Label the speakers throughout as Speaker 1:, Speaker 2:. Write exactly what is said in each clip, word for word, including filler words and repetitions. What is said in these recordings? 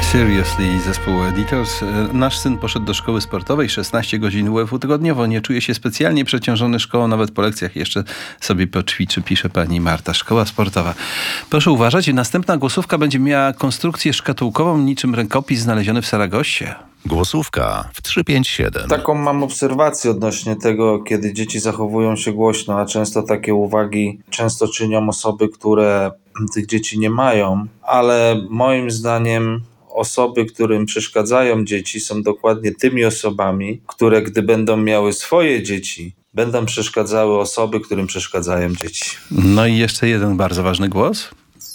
Speaker 1: Seriously, zespół Editors. Nasz syn poszedł do szkoły sportowej, szesnaście godzin U F U tygodniowo. Nie czuje się specjalnie przeciążony szkołą, nawet po lekcjach jeszcze sobie poćwiczy, pisze pani Marta. Szkoła sportowa. Proszę uważać, następna głosówka będzie miała konstrukcję szkatułkową, niczym rękopis znaleziony w Saragossie.
Speaker 2: Głosówka w trzy pięć siedem.
Speaker 3: Taką mam obserwację odnośnie tego, kiedy dzieci zachowują się głośno, a często takie uwagi często czynią osoby, które tych dzieci nie mają, ale moim zdaniem osoby, którym przeszkadzają dzieci, są dokładnie tymi osobami, które gdy będą miały swoje dzieci, będą przeszkadzały osoby, którym przeszkadzają dzieci.
Speaker 1: No i jeszcze jeden bardzo ważny głos.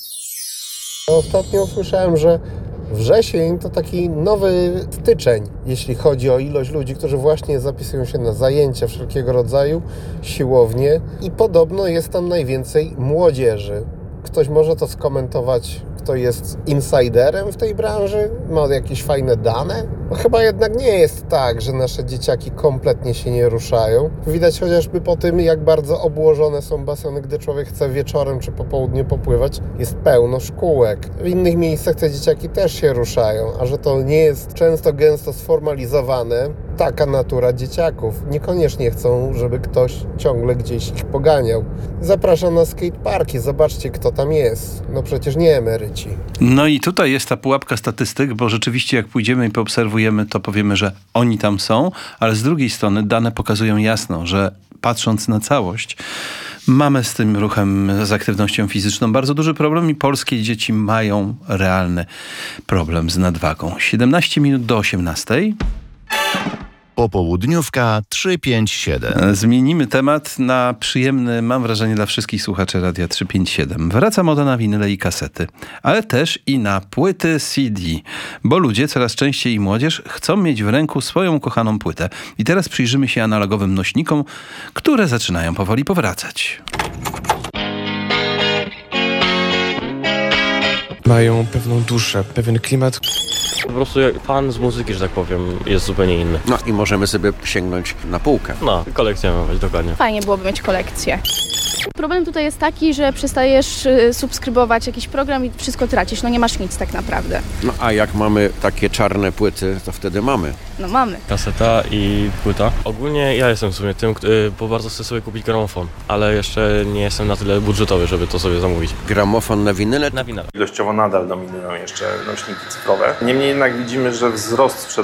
Speaker 4: Ostatnio usłyszałem, że wrzesień to taki nowy styczeń, jeśli chodzi o ilość ludzi, którzy właśnie zapisują się na zajęcia wszelkiego rodzaju, siłownie i podobno jest tam najwięcej młodzieży. Ktoś może to skomentować, kto jest insiderem w tej branży? Ma jakieś fajne dane? No chyba jednak nie jest tak, że nasze dzieciaki kompletnie się nie ruszają. Widać chociażby po tym, jak bardzo obłożone są baseny, gdy człowiek chce wieczorem czy po południu popływać. Jest pełno szkółek. W innych miejscach te dzieciaki też się ruszają, a że to nie jest często gęsto sformalizowane, taka natura dzieciaków. Niekoniecznie chcą, żeby ktoś ciągle gdzieś ich poganiał. Zapraszam na skateparki, zobaczcie, kto tam jest. No przecież nie emeryci.
Speaker 1: No i tutaj jest ta pułapka statystyk, bo rzeczywiście jak pójdziemy i poobserwujemy, to powiemy, że oni tam są, ale z drugiej strony dane pokazują jasno, że patrząc na całość, mamy z tym ruchem, z aktywnością fizyczną bardzo duży problem i polskie dzieci mają realny problem z nadwagą. siedemnaście minut do osiemnastej.
Speaker 2: Popołudniówka trzy pięć siedem.
Speaker 1: Zmienimy temat na przyjemny, mam wrażenie, dla wszystkich słuchaczy Radia trzy pięć siedem. Wraca moda na winyle i kasety, ale też i na płyty C D, bo ludzie coraz częściej i młodzież chcą mieć w ręku swoją ukochaną płytę. I teraz przyjrzymy się analogowym nośnikom, które zaczynają powoli powracać.
Speaker 5: Mają pewną duszę, pewien klimat.
Speaker 6: Po prostu fan z muzyki, że tak powiem, jest zupełnie inny.
Speaker 7: No i możemy sobie sięgnąć na półkę.
Speaker 6: No, kolekcję mamy, dokładnie.
Speaker 8: Fajnie byłoby mieć kolekcję. Problem tutaj jest taki, że przestajesz subskrybować jakiś program i wszystko tracisz. No nie masz nic tak naprawdę.
Speaker 7: No a jak mamy takie czarne płyty, to wtedy mamy.
Speaker 8: No mamy.
Speaker 6: Kaseta i płyta. Ogólnie ja jestem w sumie tym, bo bardzo chcę sobie kupić gramofon, ale jeszcze nie jestem na tyle budżetowy, żeby to sobie zamówić.
Speaker 7: Gramofon na winyle?
Speaker 6: Na winyle.
Speaker 9: Ilościowo nadal dominują jeszcze nośniki cyfrowe. Niemniej jednak widzimy, że wzrost sprzedaży